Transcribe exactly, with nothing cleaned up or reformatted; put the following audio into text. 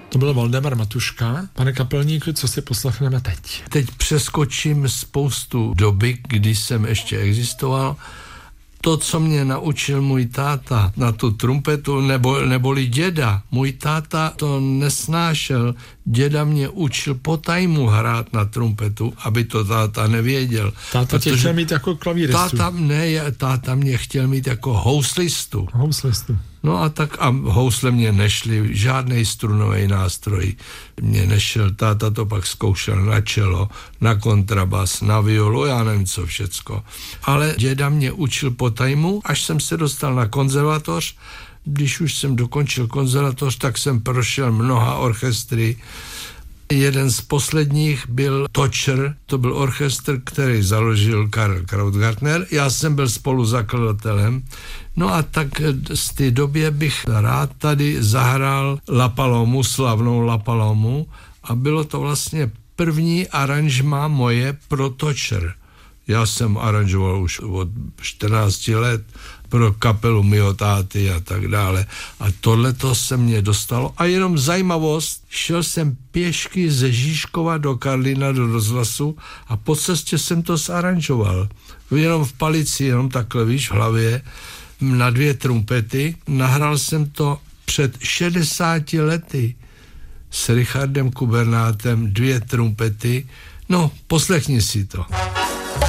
To byl Valdemar Matuška. Pane kapelníku, co si poslechneme teď? Teď přeskočím spoustu doby, kdy jsem ještě existoval. To, co mě naučil můj táta na tu trumpetu, nebo, neboli děda. Můj táta to nesnášel. Děda mě učil po tajmu hrát na trumpetu, aby to táta nevěděl. Táta tě chtěl mít jako klavíristu. Táta, ne, táta mě chtěl mít jako houslistu. Houslistu. No a tak a housle mě nešly, žádnej strunový nástroj mě nešel. Táta to pak zkoušel na čelo, na kontrabas, na violu, já nevím co všecko. Ale děda mě učil po tajmu, až jsem se dostal na konzervatoř. Když už jsem dokončil konzervatoř, tak jsem prošel mnoha orchestry. Jeden z posledních byl Točer, to byl orchestr, který založil Karl Krautgartner. Já jsem byl spoluzakladatelem. No a tak z té době bych rád tady zahrál La Palomu, slavnou La Palomu, a bylo to vlastně první aranžma moje pro Točer. Já jsem aranžoval už od čtrnácti let pro kapelu mýho táty a tak dále. A tohleto se mě dostalo. A jenom zajímavost, šel jsem pěšky ze Žižkova do Karlína do rozhlasu a po cestě jsem to zaranžoval. Jenom v palici, jenom takhle, víš, v hlavě, na dvě trumpety. Nahrál jsem to před šedesáti lety s Richardem Kubernátem, dvě trumpety. No, poslechni si to.